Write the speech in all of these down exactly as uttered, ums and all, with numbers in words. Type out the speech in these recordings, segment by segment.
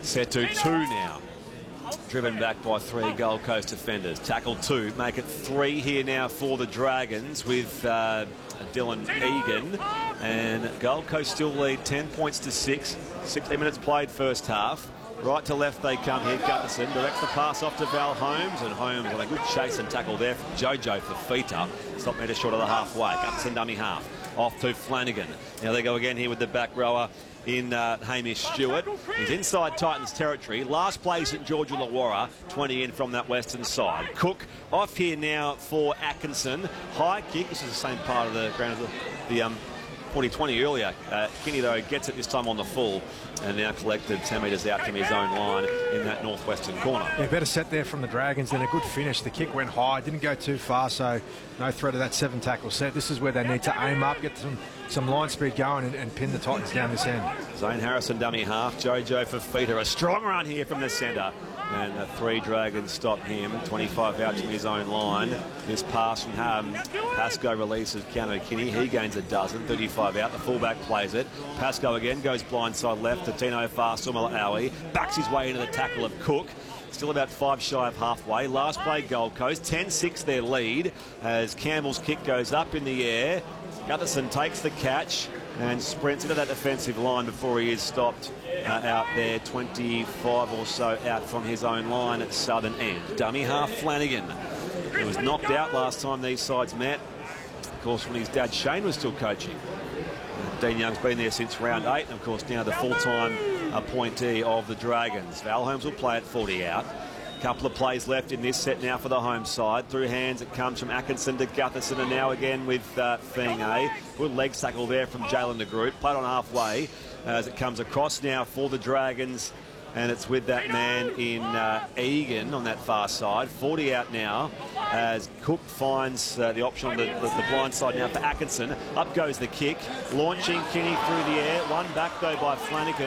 Set to two now. Driven back by three Gold Coast defenders. Tackle two, make it three here now for the Dragons with uh, Dylan Egan. And Gold Coast still lead ten points to six. sixty minutes played first half. Right to left they come here. Gutherson directs the pass off to Val Holmes, and Holmes on a good chase and tackle there from Jojo Fifita. Stop metre short of the halfway. Gutherson dummy half. Off to Flanagan. Now they go again here with the back rower in uh, Hamish Stewart. He's inside Titans territory. Last play St George Illawarra, twenty in from that western side. Cook off here now for Atkinson. High kick. This is the same part of the ground as the, the um, forty twenty earlier. Uh, Kinney, though, gets it this time on the full and now collected ten metres out from his own line in that northwestern corner. Yeah, better set there from the Dragons, then a good finish. The kick went high, didn't go too far, so no threat of that seven tackle set. This is where they need to aim up, get some, some line speed going and, and pin the Titans down this end. Zane Harrison dummy half. Jojo Fifita. A strong run here from the centre. And the three Dragons stop him. twenty-five out from his own line. This pass from um, Pascoe releases Keanu Kinney. He gains a dozen. thirty-five out. The fullback plays it. Pascoe again goes blindside left to Tino Fa'asuamaleaui. Backs his way into the tackle of Cook. Still about five shy of halfway. Last play Gold Coast. ten six their lead as Campbell's kick goes up in the air. Gutherson takes the catch and sprints into that defensive line before he is stopped uh, out there, twenty-five or so out from his own line at southern end. Dummy half Flanagan. He was knocked out last time these sides met. Of course, when his dad Shane was still coaching. Uh, Dean Young's been there since round eight, and of course now the full-time appointee of the Dragons. Val Holmes will play at forty out. Couple of plays left in this set now for the home side. Through hands it comes from Atkinson to Gutherson, and now again with uh, Feng-A. Good leg tackle there from Jalen de Groot. Played on halfway as it comes across now for the Dragons, and it's with that man in uh, Egan on that far side. forty out now as Cook finds uh, the option on the, the, the blind side now for Atkinson. Up goes the kick, launching Kinney through the air. One back though by Flanagan.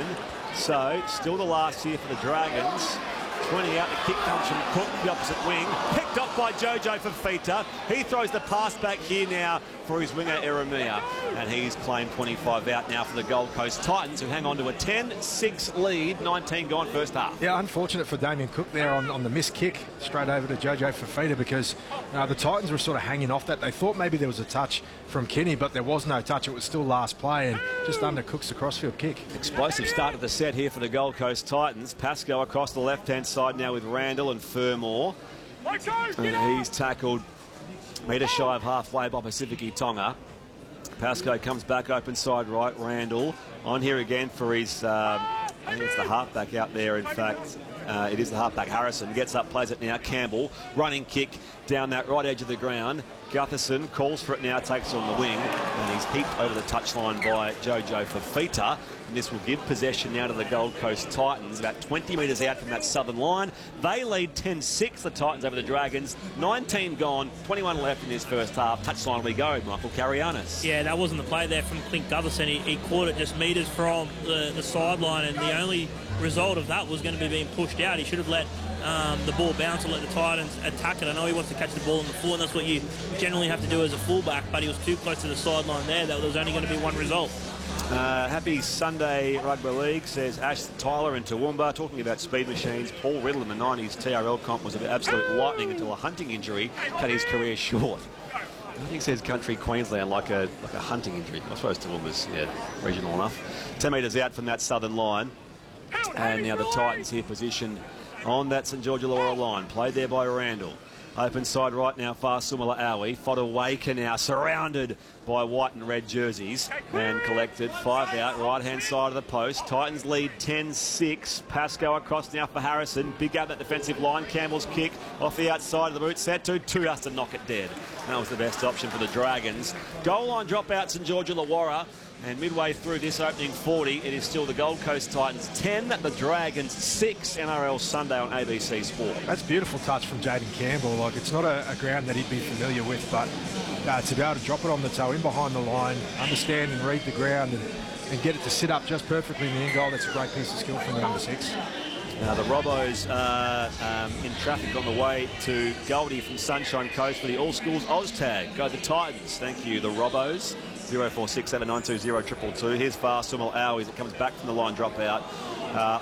So still the last here for the Dragons. twenty out, the kick comes from Cook, the opposite wing. Picked up by Jojo Fifita. He throws the pass back here now for his winger, Eremia. And he's claimed twenty-five out now for the Gold Coast Titans, who hang on to a ten six lead, nineteen gone first half. Yeah, unfortunate for Damien Cook there on, on the missed kick straight over to Jojo Fifita, because uh, the Titans were sort of hanging off that. They thought maybe there was a touch from Kinney, but there was no touch. It was still last play and just under Cook's crossfield kick. Explosive start of the set here for the Gold Coast Titans. Pascoe across the left-hand side now with Randall and Fermor. And he's tackled metre shy of halfway by Pacific Tonga. Pascoe comes back open side right. Randall on here again for his, um, I think it's the halfback out there, in fact. Uh, it is the halfback. Harrison gets up, plays it now. Campbell, running kick down that right edge of the ground. Gutherson calls for it now, takes it on the wing, and he's heaped over the touchline by Jojo Fifita. And this will give possession now to the Gold Coast Titans, about twenty metres out from that southern line. They lead ten six, the Titans over the Dragons. nineteen gone, twenty-one left in this first half. Touchline we go, Michael Carianis. Yeah, that wasn't the play there from Clint Gutherson. He, he caught it just metres from the, the sideline, and the only result of that was going to be being pushed out. He should have let um, the ball bounce and let the Titans attack it. I know he wants to catch the ball on the full, and that's what you generally have to do as a fullback, but he was too close to the sideline there. That was only going to be one result. Uh, happy Sunday Rugby League, says Ash Tyler in Toowoomba. Talking about speed machines, Paul Riddle in the nineties T R L comp was an absolute lightning until a hunting injury cut his career short. I think it says country Queensland like a like a hunting injury. I suppose Toowoomba's yeah, regional enough. ten metres out from that southern line. And now the Titans here positioned on that St George Illawarra line. Played there by Randall. Open side right now, Fa'asuamaleaui. Fodawaker now surrounded by white and red jerseys and collected. Five out, right-hand side of the post. Titans lead ten six. Pascoe across now for Harrison. Big out that defensive line. Campbell's kick off the outside of the boot. Set to two has to knock it dead. That was the best option for the Dragons. Goal line dropout, St George Illawarra. And midway through this opening forty, it is still the Gold Coast Titans ten, the Dragons six. N R L Sunday on A B C Sport. That's a beautiful touch from Jaden Campbell. Like, it's not a, a ground that he'd be familiar with, but uh, to be able to drop it on the toe in behind the line, understand and read the ground, and, and get it to sit up just perfectly in the end goal, that's a great piece of skill from the number six. Now the Robos are um, in traffic on the way to Goldie from Sunshine Coast for the All Schools Oztag. Go the Titans. Thank you, the Robos. zero four six seven nine two zero two two two. Here's Fa'asuamaleaui as it comes back from the line dropout. Uh,